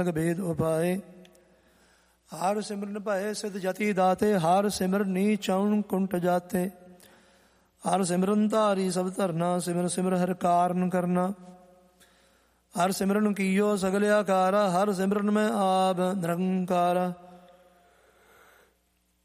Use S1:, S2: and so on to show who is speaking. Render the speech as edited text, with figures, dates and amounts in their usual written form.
S1: ਭੇਦ ਉਪਾਏ। ਹਰ ਸਿਮਰਨ ਭਏ ਸਿਧ ਜਤੀ ਦਾਤੇ, ਹਰ ਸਿਮਰਨੀ ਚਉਣ ਕੁੰਟ ਜਾਤੇ। ਹਰ ਸਿਮਰਨ ਧਾਰੀ ਸਭ ਧਰਨਾ, ਸਿਮਰ ਸਿਮਰ ਹਰਿ ਕਾਰਨ ਕਰਨਾ। ਹਰ ਸਿਮਰਨ ਕੀਓ ਸਗਲ ਆਕਾਰਾ, ਹਰ ਸਿਮਰਨ ਮੈਂ ਆਪ ਨਿਰੰਕਾਰਾ।